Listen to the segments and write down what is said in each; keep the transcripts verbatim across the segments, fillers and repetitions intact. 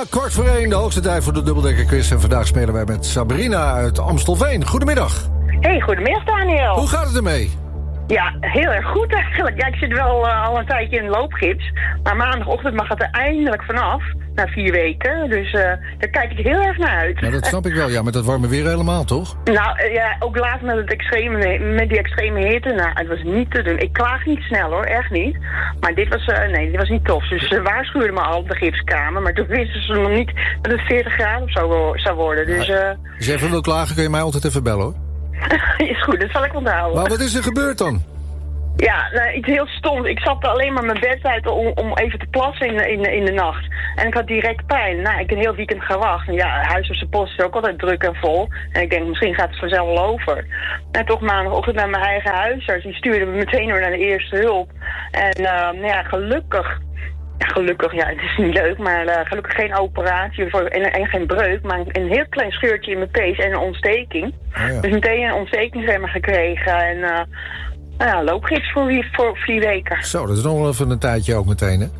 kwart voor één, de hoogste tijd voor de Dubbeldekker Quiz. En vandaag spelen wij met Sabrina uit Amstelveen. Goedemiddag. Hey, goedemiddag Daniel. Hoe gaat het ermee? Ja, heel erg goed eigenlijk. Ja, ik zit wel uh, al een tijdje in loopgips. Maar maandagochtend mag het er eindelijk vanaf. Na vier weken. Dus uh, daar kijk ik heel erg naar uit. Ja, dat snap ik wel. Ja, met dat warme weer helemaal, toch? Nou, uh, ja, ook laatst met, het extreme, met die extreme hitte. Nou, het was niet te doen. Ik klaag niet snel hoor, echt niet. Maar dit was, uh, nee, dit was niet tof. Dus ze waarschuwden me al op de gipskamer. Maar toen wisten ze nog niet dat het veertig graden of zo zou worden. Dus, uh... Als je even wil klagen, kun je mij altijd even bellen hoor. Is goed, dat zal ik onthouden. Maar wat is er gebeurd dan? Ja, nou, iets heel stoms. Ik zat alleen maar mijn bed uit om, om even te plassen in, in, in de nacht. En ik had direct pijn. Nou, ik heb een heel weekend gewacht. En ja, huis op zijn post is ook altijd druk en vol. En ik denk, misschien gaat het vanzelf wel over. En toch maandagochtend naar mijn eigen huisarts. Die stuurde me meteen door naar de eerste hulp. En uh, nou ja, gelukkig... Ja, gelukkig, ja, het is niet leuk, maar uh, gelukkig geen operatie of, en, en geen breuk. Maar een, een heel klein scheurtje in mijn pees en een ontsteking. Oh ja. Dus meteen een ontstekingsremmer gekregen. En... Uh, Nou ja, loopgips voor, voor vier weken. Zo, dat is nog wel even een tijdje ook meteen, hè?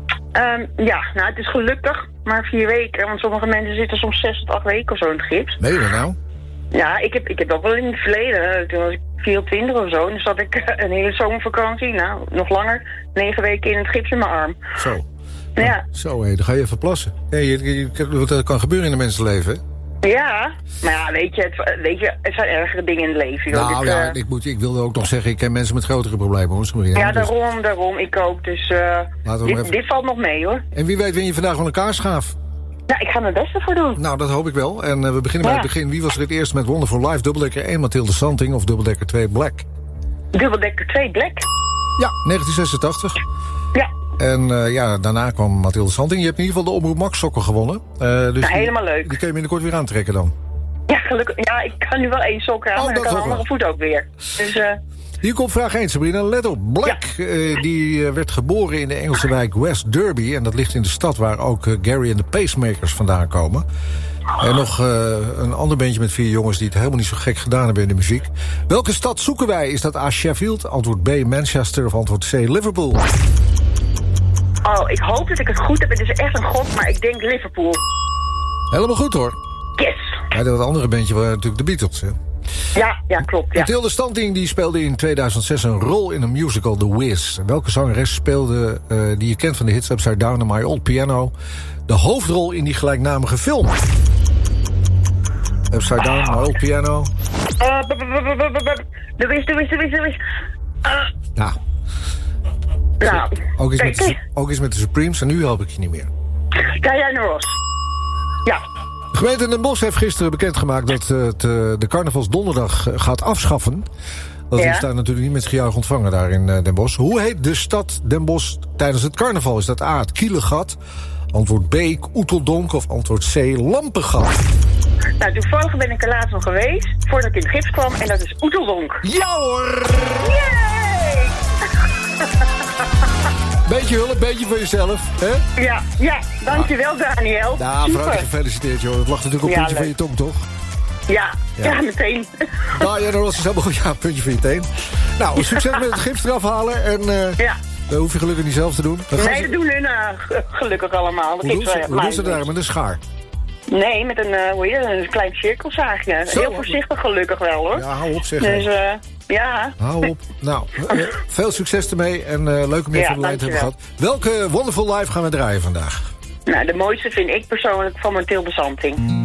Um, ja, nou, het is gelukkig maar vier weken. Want sommige mensen zitten soms zes tot acht weken of zo in het gips. Meen je dat nou? Ja, ik heb, ik heb dat wel in het verleden. Toen was ik vierentwintig of zo. En dan zat ik een hele zomervakantie, nou, nog langer. Negen weken in het gips in mijn arm. Zo. Ja. ja. Zo, hé, dan ga je even plassen. Hey, je, je, wat kan gebeuren in een mensenleven, hè? Ja, maar ja, weet je, het, weet je, het zijn ergere dingen in het leven. Joh. Nou Dit, ja, uh... ik, moet, ik wilde ook nog zeggen, ik ken mensen met grotere problemen, hoor. Ja, ja, daarom, daarom, ik ook. Dus uh, dit, even... dit valt nog mee, hoor. En wie weet win je vandaag wel een kaarschaaf. Ja, ik ga mijn beste voor doen. Nou, dat hoop ik wel. En uh, we beginnen ja. bij het begin. Wie was er het eerst met Wonderful Life? Dubbeldekker één, Mathilde Santing of Dubbeldekker twee, Black? Dubbeldekker twee, Black? Ja, negentien zesentachtig. Ja. En uh, ja, daarna kwam Mathilde Santing. Je hebt in ieder geval de Omroep Max sokken gewonnen. Uh, dus ja, helemaal leuk. Die, die kun je binnenkort weer aantrekken dan. Ja, gelukkig. Ja, ik kan nu wel één sok aan, oh, maar ik kan de andere voet ook weer. Dus, uh... Hier komt vraag één, Sabrina. Let op. Black, ja. uh, die uh, werd geboren in de Engelse wijk West Derby. En dat ligt in de stad waar ook uh, Gary en de Pacemakers vandaan komen. Oh. En nog uh, een ander bandje met vier jongens die het helemaal niet zo gek gedaan hebben in de muziek. Welke stad zoeken wij? Is dat A, Sheffield? Antwoord B, Manchester? Of antwoord C, Liverpool? Oh, ik hoop dat ik het goed heb. Het is echt een gok, maar ik denk Liverpool. Helemaal goed, hoor. Yes! Ja, dat andere bandje waren natuurlijk de Beatles, hè? Ja, ja, klopt. Ja. Mathilde Santing die speelde in tweeduizend zes een rol in een musical, The Wiz. Welke zangeres speelde, uh, die je kent van de hits Upside Down en My Old Piano, de hoofdrol in die gelijknamige film? Upside Down, My Old Piano. De Wiz, de Wiz, de Wiz, de Wiz. Ja. Nou, ook eens, met de, ook eens met de Supremes en nu help ik je niet meer. Diana Ross. Ja. De gemeente Den Bosch heeft gisteren bekendgemaakt dat het de carnavalsdonderdag gaat afschaffen. Dat is ja. daar natuurlijk niet met gejuich ontvangen daar in Den Bosch. Hoe heet de stad Den Bosch tijdens het carnaval? Is dat A, het Kielegat, antwoord B, Oeteldonk of antwoord C, Lampengat? Nou, toevallig ben ik er laatst nog geweest, voordat ik in het gips kwam, en dat is Oeteldonk. Ja hoor! Yay! Beetje hulp, beetje voor jezelf, hè? Ja, ja, dankjewel Daniel. Nou, van harte gefeliciteerd, joh. Dat lag natuurlijk op een ja, puntje leuk. Van je tong, toch? Ja, ja, ja meteen. Nou ja, dat was dus helemaal ja, puntje van je teen. Nou, succes met het gips eraf halen en... Uh, ja. Dat hoef je gelukkig niet zelf te doen. Dan nee, dat doen hun uh, gelukkig allemaal. Hoe doen ze, doen ze daar met een schaar? Nee, met een, uh, hoe heet het, een klein cirkelzaagje. Zo, heel voorzichtig gelukkig wel, hoor. Ja, hou op zeg. Dus, uh, ja. Hou op. Nou, uh, veel succes ermee en uh, leuk om je ja, van de lijn te hebben gehad. Welke Wonderful Life gaan we draaien vandaag? Nou, de mooiste vind ik persoonlijk van Mathilde Santing.